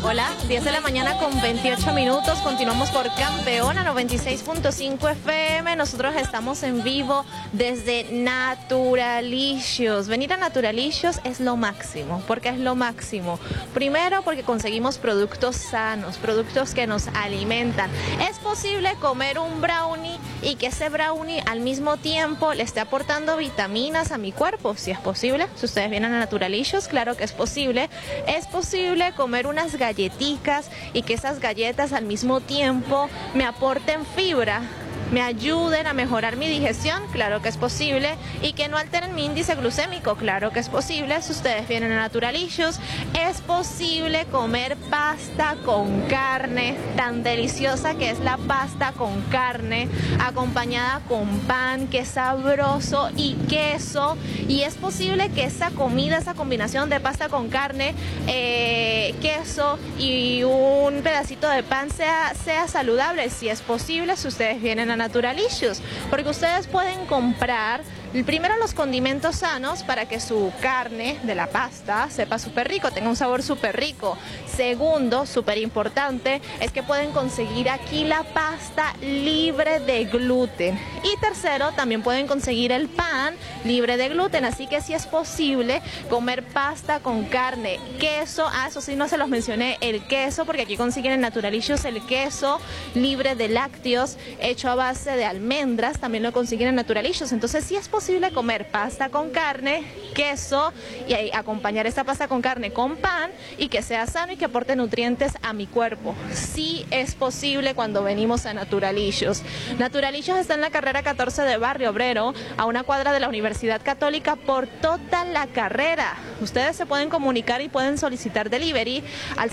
Hola, 10 de la mañana con 28 minutos, continuamos por Campeona 96.5 FM, nosotros estamos en vivo desde Naturalicious. Venir a Naturalicious es lo máximo, porque es lo máximo. Primero porque conseguimos productos sanos, productos que nos alimentan. Es posible comer un brownie y que ese brownie al mismo tiempo le esté aportando vitaminas a mi cuerpo, si es posible. Si ustedes vienen a Naturalicious, claro que es posible. Es posible comer unas galletitas y que esas galletas al mismo tiempo me aporten fibra, me ayuden a mejorar mi digestión, claro que es posible, y que no alteren mi índice glucémico, claro que es posible. Si ustedes vienen a Naturalicious, es posible comer pasta con carne, tan deliciosa que es la pasta con carne, acompañada con pan, que es sabroso, y queso, y es posible que esa comida, esa combinación de pasta con carne, queso y un pedacito de pan sea saludable, si es posible, si ustedes vienen a Naturalicious, porque ustedes pueden comprar primero los condimentos sanos para que su carne de la pasta sepa súper rico, tenga un sabor súper rico. Segundo, súper importante, es que pueden conseguir aquí la pasta libre de gluten. Y tercero, también pueden conseguir el pan libre de gluten, así que sí es posible comer pasta con carne, queso, eso sí no se los mencioné, el queso, porque aquí consiguen en Naturalicious el queso libre de lácteos, hecho a base de almendras, también lo consiguen en Naturalicious. Entonces sí es posible comer pasta con carne, queso, y acompañar esta pasta con carne con pan, y que sea sano y que aporte nutrientes a mi cuerpo. Sí es posible cuando venimos a Naturalicious. Naturalicious está en la carrera 14 de Barrio Obrero, a una cuadra de la Universidad Católica, por toda la carrera. Ustedes se pueden comunicar y pueden solicitar delivery al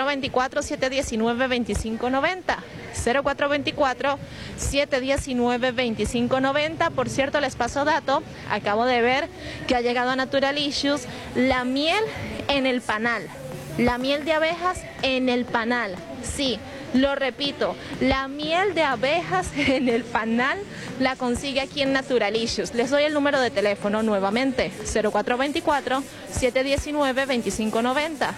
0424-719-2590. 0424-719-2590. Por cierto, les paso dato, acabo de ver que ha llegado a Naturalicious la miel en el panal, la miel de abejas en el panal. Sí, lo repito, la miel de abejas en el panal la consigue aquí en Naturalicious. Les doy el número de teléfono nuevamente, 0424-719-2590,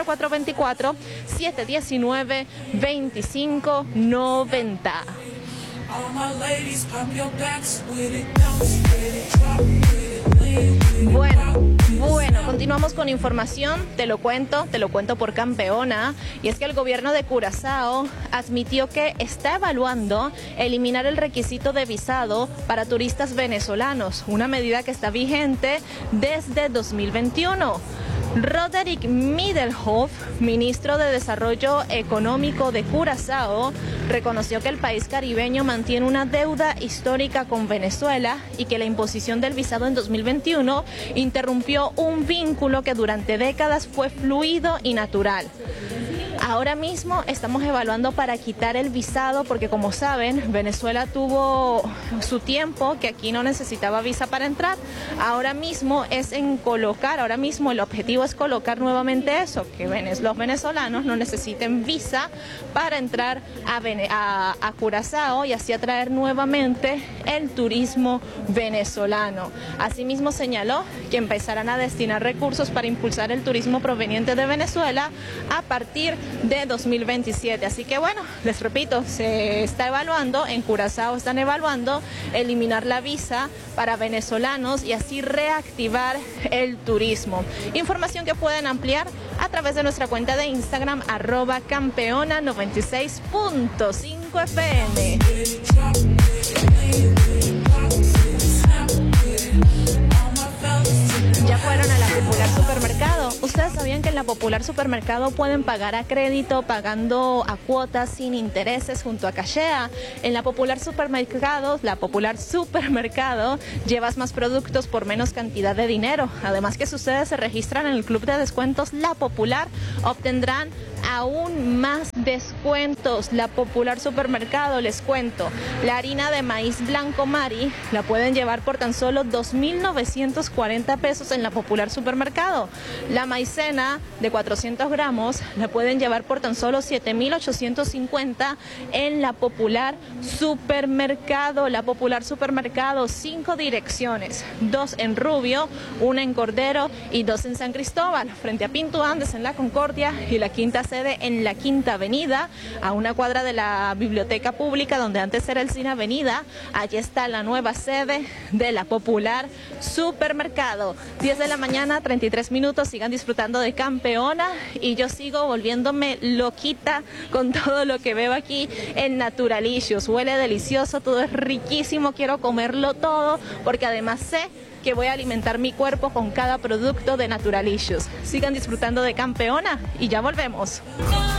0424-719-2590. Bueno, continuamos con información, te lo cuento por Campeona, y es que el gobierno de Curazao admitió que está evaluando eliminar el requisito de visado para turistas venezolanos, una medida que está vigente desde 2021. Roderick Middelhoff, ministro de Desarrollo Económico de Curazao, reconoció que el país caribeño mantiene una deuda histórica con Venezuela y que la imposición del visado en 2021 interrumpió un vínculo que durante décadas fue fluido y natural. Ahora mismo estamos evaluando para quitar el visado porque, como saben, Venezuela tuvo su tiempo que aquí no necesitaba visa para entrar. Ahora mismo el objetivo es colocar nuevamente eso, que los venezolanos no necesiten visa para entrar a Curazao y así atraer nuevamente el turismo venezolano. Asimismo señaló que empezarán a destinar recursos para impulsar el turismo proveniente de Venezuela a partir de 2027. Así que bueno, les repito, se está evaluando, en Curazao están evaluando eliminar la visa para venezolanos y así reactivar el turismo. Información que pueden ampliar a través de nuestra cuenta de Instagram, @campeona96.5 FM. ¿Ya fueron a la Popular Supermercado? ¿Ustedes sabían que en la Popular Supermercado pueden pagar a crédito, pagando a cuotas sin intereses junto a Cachea? En la Popular Supermercado, llevas más productos por menos cantidad de dinero. Además que si ustedes se registran en el Club de Descuentos La Popular, obtendrán aún más descuentos. La Popular Supermercado, les cuento, la harina de maíz blanco Mari la pueden llevar por tan solo 2.940 pesos en la Popular Supermercado. La maicena de 400 gramos la pueden llevar por tan solo 7.850 en la Popular Supermercado. La Popular Supermercado, 5 direcciones, 2 en Rubio, 1 en Cordero y 2 en San Cristóbal, frente a Pinto Andes en La Concordia, y la quinta sede sede en la Quinta Avenida, a una cuadra de la Biblioteca Pública, donde antes era el Cine Avenida. Allí está la nueva sede de la Popular Supermercado. 10 de la mañana, 33 minutos, sigan disfrutando de Campeona y yo sigo volviéndome loquita con todo lo que veo aquí en Naturalicious. Huele delicioso, todo es riquísimo, quiero comerlo todo porque además sé que voy a alimentar mi cuerpo con cada producto de Naturalicious. Sigan disfrutando de Campeona y ya volvemos.